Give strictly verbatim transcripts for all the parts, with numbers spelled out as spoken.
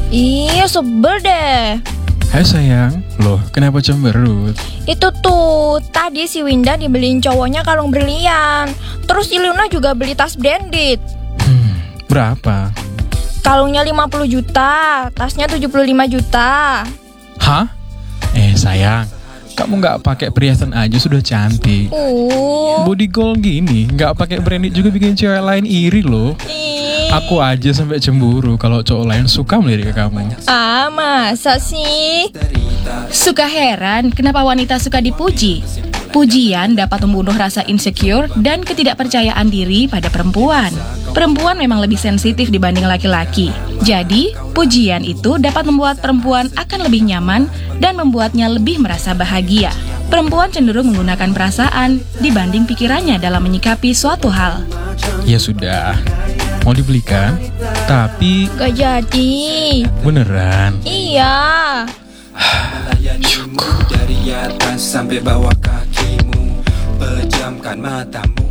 Iya, sebel deh. Hai sayang, loh kenapa cemberut? Itu tuh, tadi si Winda dibeliin cowoknya kalung berlian. Terus Iluna juga beli tas branded. Hmm, berapa? Kalungnya lima puluh juta, tasnya tujuh puluh lima juta. Hah? Eh sayang, kamu nggak pakai perhiasan aja sudah cantik. Uh. Body gold gini, nggak pakai branded juga bikin cewek lain iri loh. Ih. Aku aja sampai cemburu kalau cowok lain suka melirik ke kamu. Ah, masa sih? Suka heran kenapa wanita suka dipuji. Pujian dapat membunuh rasa insecure dan ketidakpercayaan diri pada perempuan. Perempuan memang lebih sensitif dibanding laki-laki. Jadi, pujian itu dapat membuat perempuan akan lebih nyaman dan membuatnya lebih merasa bahagia. Perempuan cenderung menggunakan perasaan dibanding pikirannya dalam menyikapi suatu hal. Ya sudah, mau dibelikan? Tapi Gak jadi. beneran. Iya. Syukur. Dari atas sampai bawah kakimu, pejamkan matamu.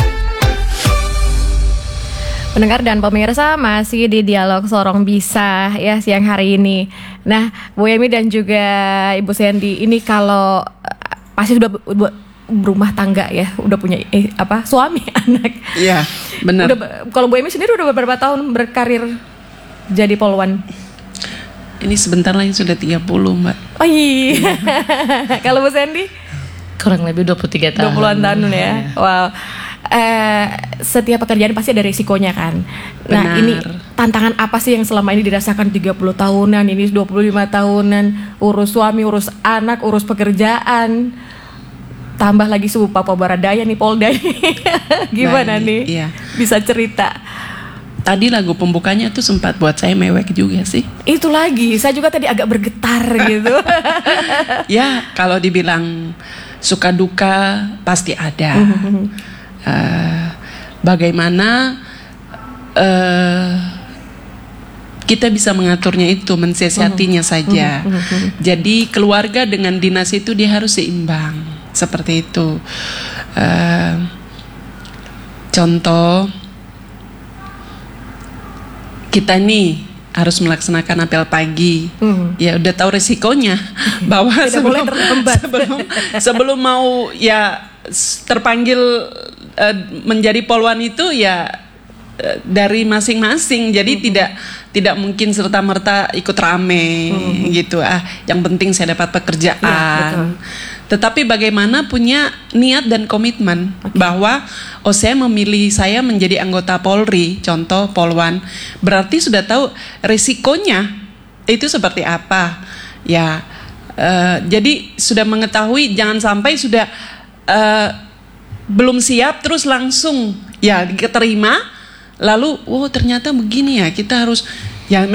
Pendengar dan pemirsa masih di Dialog Sorong Bisa ya siang hari ini. Nah, Bu Yemi dan juga Ibu Sandy ini kalau uh, pasti sudah bu- bu- berumah tangga ya, udah punya eh, apa suami anak. Iya, benar. Udah, kalau Bu Yemi sendiri udah beberapa tahun berkarir jadi polwan. Ini sebentar lagi sudah tiga puluh, Mbak. Oh iya. Kalau Bu Sandy Kurang lebih dua puluh tiga tahun. dua puluhan tahun ya. Wow. Eh, setiap pekerjaan pasti ada risikonya kan. Nah, Benar. ini tantangan apa sih yang selama ini dirasakan tiga puluh tahunan, ini dua puluh lima tahunan, urus suami, urus anak, urus pekerjaan. Tambah lagi suhu Papua Baradaya nih, Polda. Gimana Baik, nih? iya. Bisa cerita. Tadi lagu pembukanya tuh sempat buat saya mewek juga sih. Itu lagi, saya juga tadi agak bergetar gitu. Ya, kalau dibilang suka duka pasti ada. Uh, bagaimana uh, kita bisa mengaturnya itu, mensiasatinya saja. Jadi keluarga dengan dinas itu dia harus seimbang, seperti itu. Uh, contoh, kita nih harus melaksanakan apel pagi, Hmm. ya udah tahu resikonya bahwa Tidak boleh sebelum, terlambat. sebelum sebelum mau ya s- terpanggil uh, menjadi polwan itu ya uh, dari masing-masing, jadi Hmm. tidak tidak mungkin serta merta ikut rame gitu. Ah, yang penting saya dapat pekerjaan. Ya, betul. Tetapi bagaimana punya niat dan komitmen bahwa oh saya memilih saya menjadi anggota Polri, contoh polwan, berarti sudah tahu risikonya itu seperti apa. Ya, eh, jadi sudah mengetahui, jangan sampai sudah eh, belum siap terus langsung ya diterima, lalu oh ternyata begini ya, kita harus ya